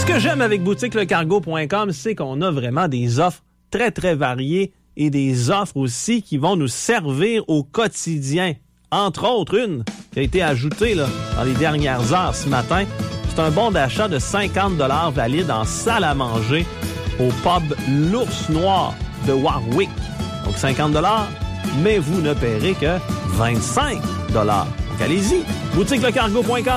que j'aime avec boutiquelecargo.com, c'est qu'on a vraiment des offres très, très variées et des offres aussi qui vont nous servir au quotidien. Entre autres, une qui a été ajoutée là, dans les dernières heures ce matin. C'est un bon d'achat de 50 $ valide en salle à manger au pub L'Ours Noir de Warwick. Donc 50 $, mais vous ne paierez que 25 $. Donc allez-y, boutiquelecargo.com.